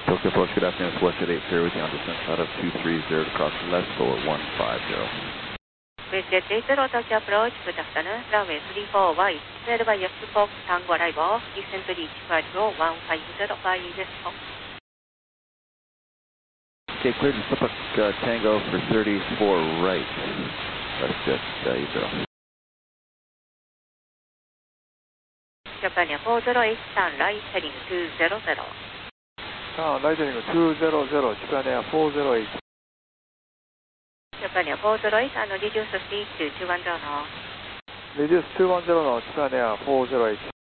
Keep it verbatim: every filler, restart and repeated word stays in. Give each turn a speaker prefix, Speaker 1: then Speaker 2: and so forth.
Speaker 1: Tokyo Approach, good afternoon. It's West at eight zero with you on descent out of two three zero to cross left for one five zero.
Speaker 2: Westjet eight zero Tokyo Approach, good afternoon. Runway three four Y, cleared by F Fox Tango arrival, descent reach cargo one five zero by West Fox.
Speaker 1: Okay, cleared to slip up uh, Tango for thirty-four right. Westjet uh, eight zero.
Speaker 2: Japan Air four zero eight, turn right heading two zero zero.
Speaker 3: Turn right heading two zero zero, Japan Air four zero eight.
Speaker 2: Japan Air four zero eight and reduce speed to two one zero knots.
Speaker 3: Reduce two one zero knots, Japan Air four zero eight.